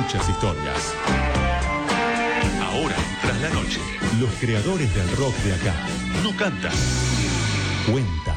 muchas historias. Ahora, tras la noche, Los creadores del rock de acá no cantan, cuentan.